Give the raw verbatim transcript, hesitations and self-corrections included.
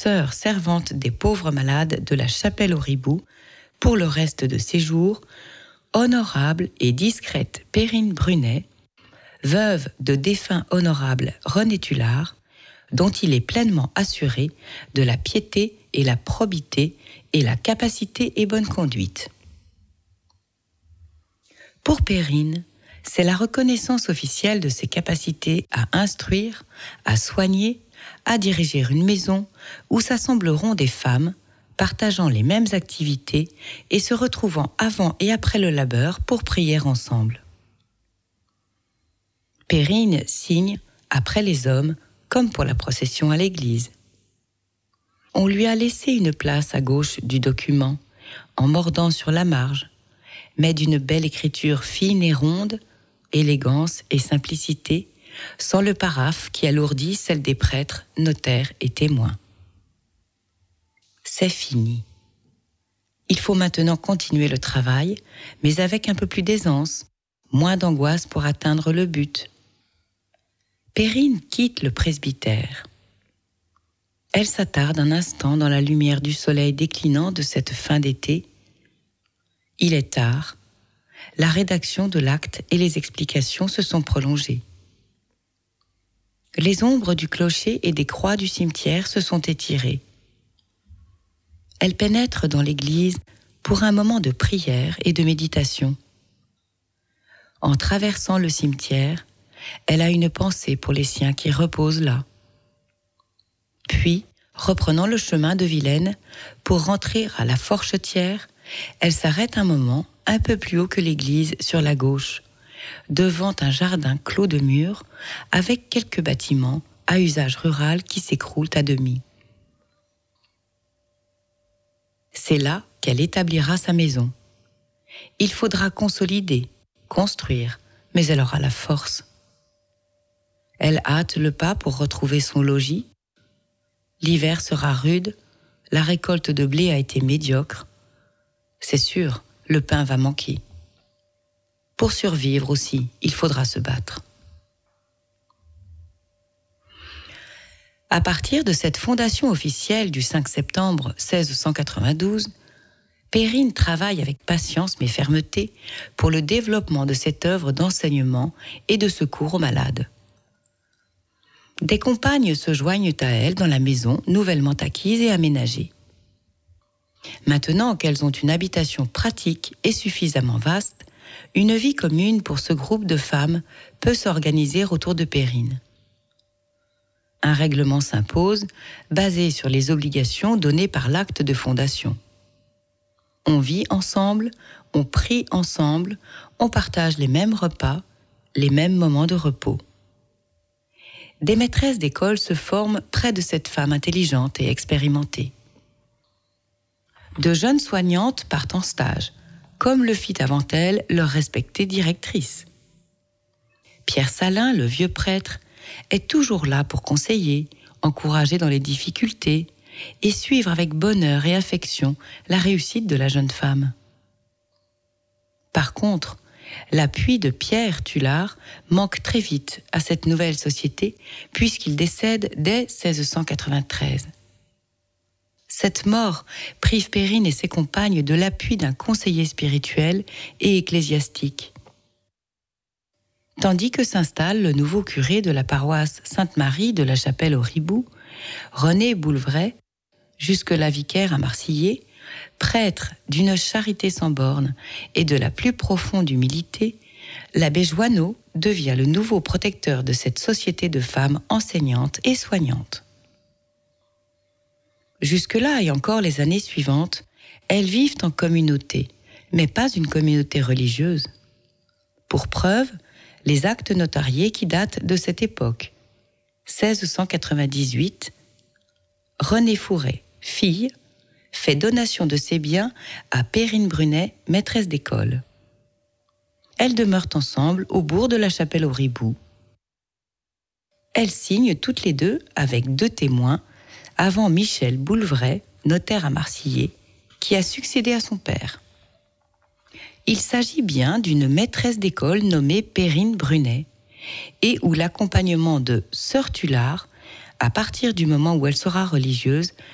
sœur servante des pauvres malades de la chapelle au Ribou pour le reste de ses jours, honorable et discrète Perrine Brunet, veuve de défunt honorable René Tullard, dont il est pleinement assuré de la piété et la probité et la capacité et bonne conduite. Pour Perrine, c'est la reconnaissance officielle de ses capacités à instruire, à soigner, à diriger une maison où s'assembleront des femmes partageant les mêmes activités et se retrouvant avant et après le labeur pour prier ensemble. Perrine signe après les hommes comme pour la procession à l'église. On lui a laissé une place à gauche du document, en mordant sur la marge, mais d'une belle écriture fine et ronde, élégance et simplicité, sans le paraphe qui alourdit celle des prêtres, notaires et témoins. C'est fini. Il faut maintenant continuer le travail, mais avec un peu plus d'aisance, moins d'angoisse pour atteindre le but. Perrine quitte le presbytère. Elle s'attarde un instant dans la lumière du soleil déclinant de cette fin d'été. Il est tard. La rédaction de l'acte et les explications se sont prolongées. Les ombres du clocher et des croix du cimetière se sont étirées. Elle pénètre dans l'église pour un moment de prière et de méditation. En traversant le cimetière, elle a une pensée pour les siens qui reposent là. Puis, reprenant le chemin de Vilaine, pour rentrer à la Forchetière, elle s'arrête un moment un peu plus haut que l'église sur la gauche, devant un jardin clos de murs avec quelques bâtiments à usage rural qui s'écroulent à demi. C'est là qu'elle établira sa maison. Il faudra consolider, construire, mais elle aura la force. Elle hâte le pas pour retrouver son logis. L'hiver sera rude, la récolte de blé a été médiocre. C'est sûr, le pain va manquer. Pour survivre aussi, il faudra se battre. À partir de cette fondation officielle du cinq septembre seize cent quatre-vingt-douze, Perrine travaille avec patience mais fermeté pour le développement de cette œuvre d'enseignement et de secours aux malades. Des compagnes se joignent à elle dans la maison nouvellement acquise et aménagée. Maintenant qu'elles ont une habitation pratique et suffisamment vaste, une vie commune pour ce groupe de femmes peut s'organiser autour de Perrine. Un règlement s'impose, basé sur les obligations données par l'acte de fondation. On vit ensemble, on prie ensemble, on partage les mêmes repas, les mêmes moments de repos. Des maîtresses d'école se forment près de cette femme intelligente et expérimentée. De jeunes soignantes partent en stage, comme le fit avant elle leur respectée directrice. Pierre Salin, le vieux prêtre, est toujours là pour conseiller, encourager dans les difficultés et suivre avec bonheur et affection la réussite de la jeune femme. Par contre, l'appui de Pierre Tullard manque très vite à cette nouvelle société puisqu'il décède dès seize cent quatre-vingt-treize. Cette mort prive Perrine et ses compagnes de l'appui d'un conseiller spirituel et ecclésiastique. Tandis que s'installe le nouveau curé de la paroisse Sainte-Marie de la chapelle au Ribou, René Boulvray, jusque-là vicaire à Marcillé, prêtre d'une charité sans bornes et de la plus profonde humilité, l'abbé Joanneau devient le nouveau protecteur de cette société de femmes enseignantes et soignantes. Jusque-là et encore les années suivantes, elles vivent en communauté, mais pas une communauté religieuse. Pour preuve, les actes notariés qui datent de cette époque. seize cent quatre-vingt-dix-huit, Renée Fouret, fille, fait donation de ses biens à Perrine Brunet, maîtresse d'école. Elles demeurent ensemble au bourg de la chapelle au Ribou. Elles signent toutes les deux avec deux témoins avant Michel Boulvray, notaire à Marcillé, qui a succédé à son père. Il s'agit bien d'une maîtresse d'école nommée Perrine Brunet et où l'accompagnement de Sœur Tullard, à partir du moment où elle sera religieuse,